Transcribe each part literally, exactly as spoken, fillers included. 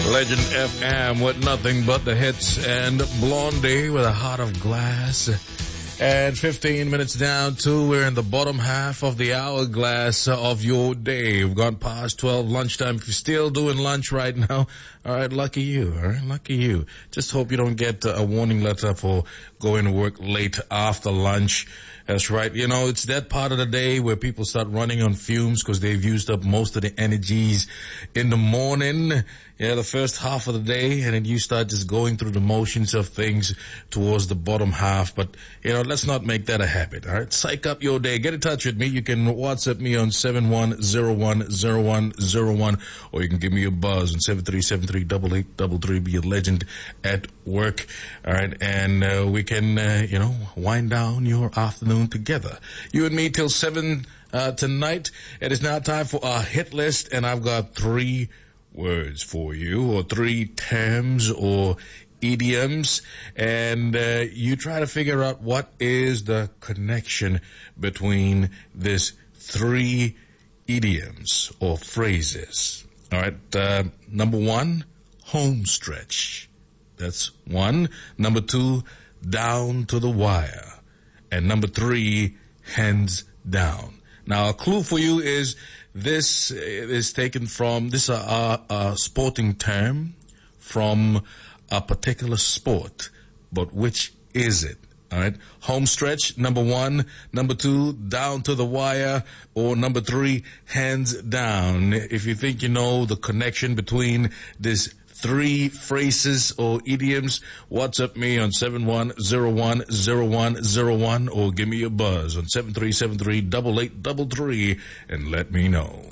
Legend F M with nothing but the hits and Blondie with a heart of glass. And fifteen minutes down to, we're in the bottom half of the hourglass of your day. We've gone past twelve lunchtime. If you're still doing lunch right now, all right, lucky you, all right, lucky you. Just hope you don't get a warning letter for going to work late after lunch. That's right. You know, it's that part of the day where people start running on fumes because they've used up most of the energies in the morning. Yeah, the first half of the day, and then you start just going through the motions of things towards the bottom half. But, you know, let's not make that a habit, all right? Psych up your day. Get in touch with me. You can WhatsApp me on seven one zero one zero one zero one, or you can give me a buzz on seven three seven three eight eight three three. Be a legend at work, all right? And uh, we can, uh, you know, wind down your afternoon together. You and me till seven uh, tonight. It is now time for our hit list, and I've got three words for you, or three terms or idioms, and uh, you try to figure out what is the connection between these three idioms or phrases. All right, uh, number one, home stretch. That's one. Number two, down to the wire. And number three, hands down. Now, a clue for you is this is taken from, this is a, a sporting term from a particular sport, but which is it? All right. Home stretch, number one. Number two, down to the wire. Or number three, hands down. If you think you know the connection between this three phrases or idioms, WhatsApp me on seven one zero one zero one zero one, or give me a buzz on seven three seven three eight eight three three and let me know.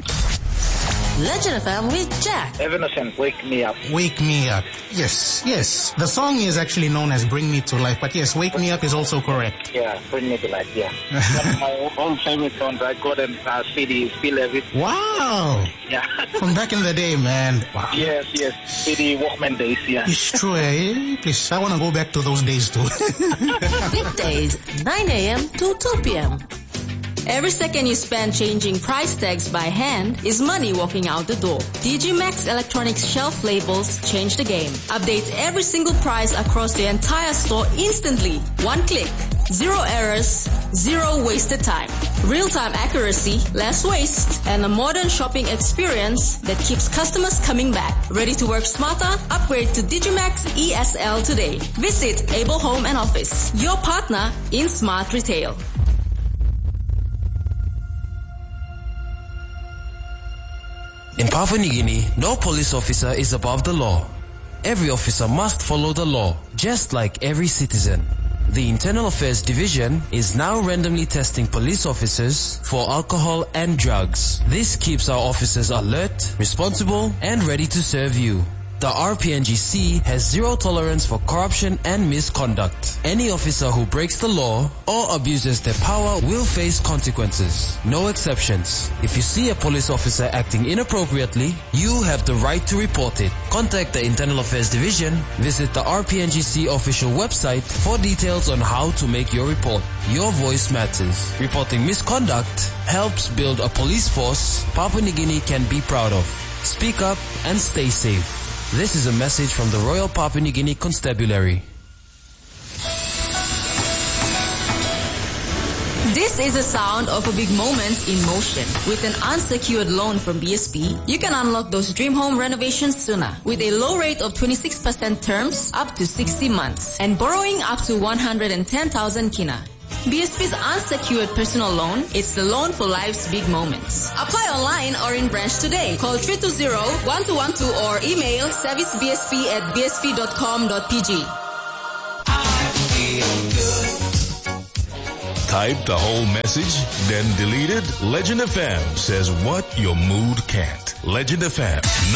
Legend F M with Jack. Evanescence, Wake Me Up. Wake Me Up. Yes, yes. The song is actually known as Bring Me to Life, but yes, Wake Me Up is also correct. Yeah, Bring Me to Life, yeah. That's my old favorite song. I got an uh, C D, Spill Everything. Wow. Yeah. From back in the day, man. Wow. Yes, yes. C D Walkman days, yeah. It's true, eh? Please, I want to go back to those days too. Weekdays, nine a.m. to two p.m. Every second you spend changing price tags by hand is money walking out the door. D G Max Electronics shelf labels change the game. Update every single price across the entire store instantly. One click. Zero errors, zero wasted time. Real-time accuracy, less waste, and a modern shopping experience that keeps customers coming back. Ready to work smarter? Upgrade to Digimax E S L today. Visit Able Home and Office, your partner in smart retail. In Papua New Guinea, no police officer is above the law. Every officer must follow the law, just like every citizen. The Internal Affairs Division is now randomly testing police officers for alcohol and drugs. This keeps our officers alert, responsible, and ready to serve you. The R P N G C has zero tolerance for corruption and misconduct. Any officer who breaks the law or abuses their power will face consequences. No exceptions. If you see a police officer acting inappropriately, you have the right to report it. Contact the Internal Affairs Division. Visit the R P N G C official website for details on how to make your report. Your voice matters. Reporting misconduct helps build a police force Papua New Guinea can be proud of. Speak up and stay safe. This is a message from the Royal Papua New Guinea Constabulary. This is the sound of a big moment in motion. With an unsecured loan from B S P, you can unlock those dream home renovations sooner. With a low rate of twenty-six percent terms up to sixty months and borrowing up to one hundred ten thousand kina. B S P's unsecured personal loan, it's the loan for life's big moments. Apply online or in branch today. Call three two zero, one two one two or email servicebsp at b s p dot com dot p g. Type the whole message, then delete it? Legend F M says what your mood can't. Legend F M.